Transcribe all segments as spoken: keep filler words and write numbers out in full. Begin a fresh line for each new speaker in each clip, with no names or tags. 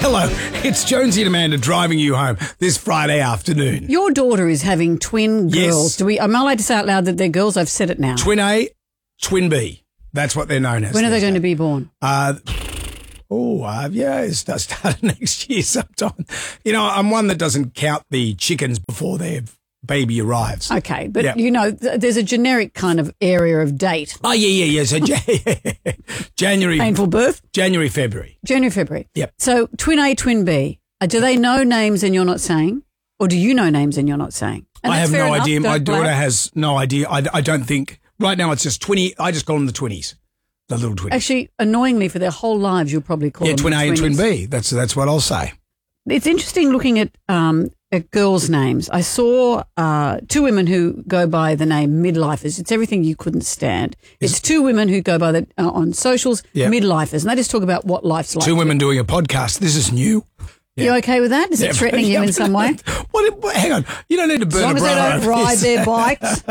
Hello, it's Jonesy and Amanda driving you home this Friday afternoon.
Your daughter is having twin
Yes.
girls. Do we? Am I allowed to say out loud that they're girls? I've said it now.
Twin A, Twin B. That's what they're known as.
When are they going to be born?
Uh, oh, uh, yeah, it's start- starting next year sometime. You know, I'm one that doesn't count the chickens before their baby arrives.
Okay, but
Yeah.
you know, th- there's a generic kind of area of date.
Oh, yeah, yeah, yeah. So ja- January,
Painful birth,
January, February.
January, February.
Yep.
So twin A, twin B. Uh, do they know names and you're not saying, or do you know names and you're not saying? And
I
that's
have
fair
no
enough,
idea. My
don't
daughter
blab.
has no idea. I, I don't think. Right now it's just twenty. I just call them the twinnies, the little twinnies.
Actually, annoyingly, for their whole lives, you'll probably call
yeah,
them
twin A and twin
twinnies.
B. That's that's what I'll say.
It's interesting looking at um, at girls' names. I saw uh, two women who go by the name midlifers. It's everything you couldn't stand. It's two women who go by the uh, on socials
Yeah.
midlifers, and they just talk about what life's like.
Two women doing a podcast. This is new.
You okay with that? Is
Yeah.
it threatening you in some way?
What, what? Hang on. You don't need to burn
As long
a
as they
bra
don't
over
ride
this.
their bikes.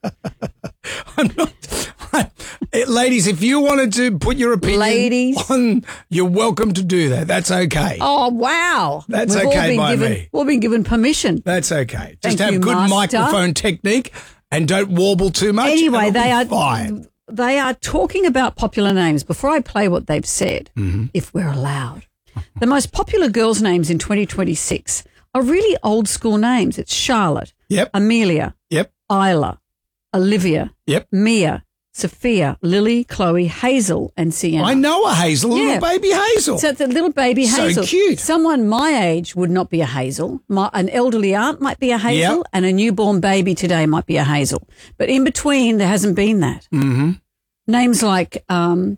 I'm not. I, eh, ladies, if you wanted to put your opinion
Ladies.
on, you're welcome to do that. That's okay.
Oh, wow.
That's
We've all
okay
been
by
given,
me.
We've been given permission.
That's okay.
Thank
Just have
you,
good
Master.
microphone technique and don't warble too much.
Anyway,
and it'll
they
be
are
fine.
they are talking about popular names. Before I play what they've said,
Mm-hmm.
if we're allowed, the most popular girls' names in twenty twenty-six are really old school names. It's Charlotte,
Yep.
Amelia,
Yep.
Isla, Olivia,
Yep.
Mia, Sophia, Lily, Chloe, Hazel, and Sienna.
I know a Hazel, a
Yeah.
little baby Hazel.
So the little baby
So
Hazel.
cute.
Someone my age would not be a Hazel. My, an elderly aunt might be a Hazel,
Yep.
and a newborn baby today might be a Hazel. But in between, there hasn't been that.
mm-hmm.
Names like um,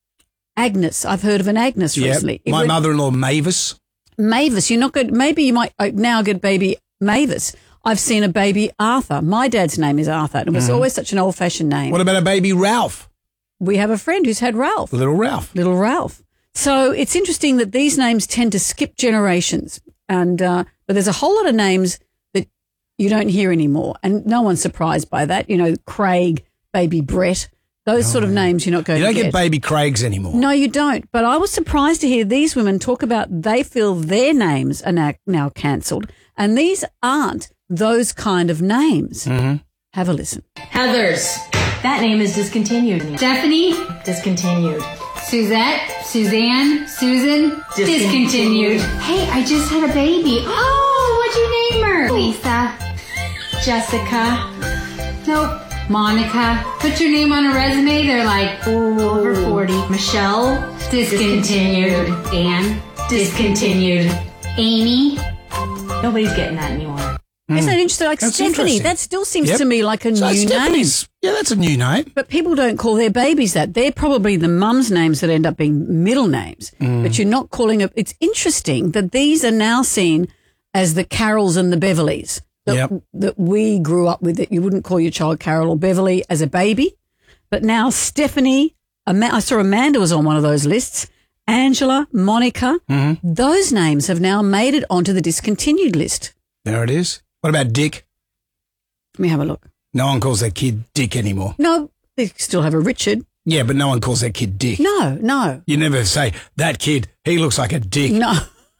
Agnes. I've heard of an Agnes
Yep.
recently. It
My
would-
mother-in-law, Mavis.
Mavis. You're not good. Maybe you might uh, now get baby Mavis. I've seen a baby Arthur. My dad's name is Arthur. It was always such an old-fashioned name.
What about a baby Ralph?
We have a friend who's had Ralph.
Little Ralph.
Little Ralph. So it's interesting that these names tend to skip generations, and uh, but there's a whole lot of names that you don't hear anymore, and no one's surprised by that. You know, Craig, baby Brett, those sort of names you're not going
You don't
to
get baby Craigs anymore.
No, you don't. But I was surprised to hear these women talk about they feel their names are now, now cancelled, and these aren't those kind of names.
Mm-hmm.
Have a listen.
Heathers. That name is discontinued.
Stephanie,
Discontinued.
Suzette, Suzanne, Susan,
Discontinued.
Hey, I just had a baby. Oh, what'd you name her? Lisa. Jessica. Nope. Monica. Put your name on a resume. They're like, ooh, over forty. Michelle. Discontinued. Anne. Discontinued. Amy.
Nobody's getting that anymore.
Isn't that interesting? Like
That's
Stephanie,
interesting.
that still seems
Yep.
to me like a
So
new name.
Stephanie's, yeah, that's a new name.
But people don't call their babies that. They're probably the mum's names that end up being middle names.
Mm.
But you're not calling it. It's interesting that these are now seen as the Carols and the Beverleys that,
Yep.
that we grew up with. That you wouldn't call your child Carol or Beverly as a baby. But now Stephanie, Ama- I saw Amanda was on one of those lists. Angela, Monica,
Mm-hmm.
those names have now made it onto the discontinued list.
There it is. What about Dick?
Let me have a look.
No one calls their kid Dick anymore.
No, they still have a Richard.
Yeah, but no one calls their kid Dick.
No, no,
You never say, that kid, he looks like a dick.
no.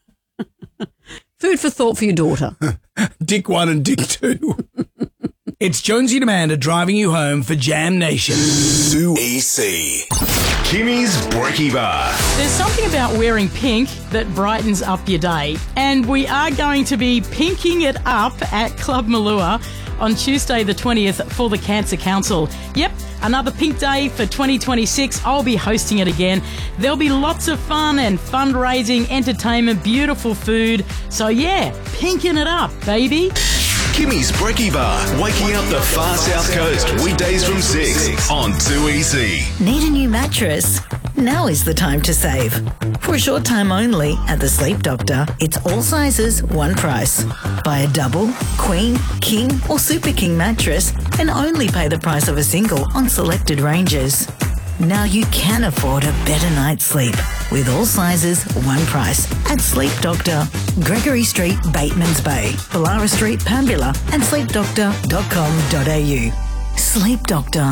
Food for thought for your daughter.
Dick one and Dick two. It's Jonesy and Amanda driving you home for Jam Nation.
two E C. Kimmy's Brekkie Bar.
There's something about wearing pink that brightens up your day, and we are going to be pinking it up at Club Malua on Tuesday the twentieth for the Cancer Council. Yep, another pink day for twenty twenty-six. I'll be hosting it again. There'll be lots of fun and fundraising, entertainment, beautiful food. So yeah, pinking it up, baby.
Kimmy's Brekkie Bar. Waking up the far south coast. Weekdays from six on two E C.
Need a new mattress? Now is the time to save. For a short time only at the Sleep Doctor, it's all sizes, one price. Buy a double, queen, king or super king mattress and only pay the price of a single on selected ranges. Now you can afford a better night's sleep with all sizes, one price at Sleep Doctor, Gregory Street, Batemans Bay, Ballara Street, Pambula and sleep doctor dot com dot a u. Sleep Doctor.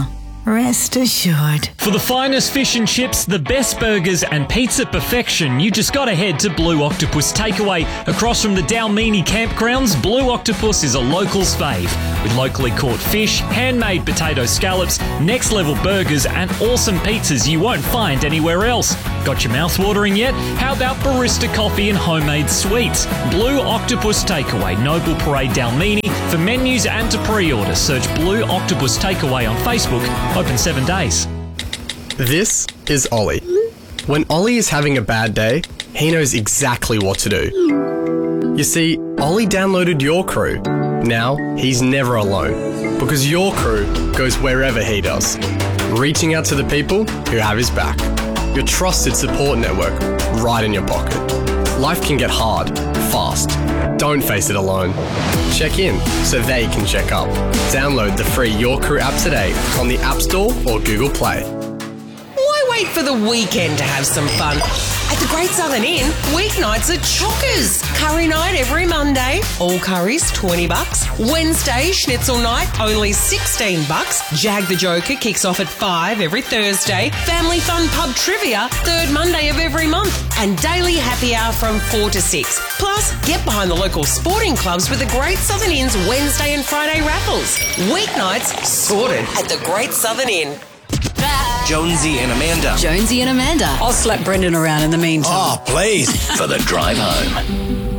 Rest assured.
For the finest fish and chips, the best burgers and pizza perfection, you just gotta head to Blue Octopus Takeaway. Across from the Dalmini campgrounds, Blue Octopus is a local's fave. With locally caught fish, handmade potato scallops, next level burgers and awesome pizzas you won't find anywhere else. Got your mouth watering yet? How about barista coffee and homemade sweets? Blue Octopus Takeaway, Noble Parade Dalmini. For menus and to pre-order, search Blue Octopus Takeaway on Facebook. Open seven days.
This is Ollie. When Ollie is having a bad day, he knows exactly what to do. You see, Ollie downloaded Your Crew. Now, he's never alone, because Your Crew goes wherever he does, reaching out to the people who have his back. Your trusted support network right in your pocket. Life can get hard, fast. Don't face it alone. Check in so they can check up. Download the free Your Crew app today on the App Store or Google Play.
Why wait for the weekend to have some fun? At the Great Southern Inn, weeknights are chockers. Curry night every Monday, all curries twenty bucks. Wednesday, schnitzel night, only sixteen bucks. Jag the Joker kicks off at five every Thursday. Family fun pub trivia, third Monday of every month. And daily happy hour from four to six. Plus, get behind the local sporting clubs with the Great Southern Inn's Wednesday and Friday raffles. Weeknights sorted at the Great Southern Inn.
Jonesy and Amanda.
Jonesy and Amanda.
I'll slap Brendan around in the meantime.
Oh, please. For the drive home.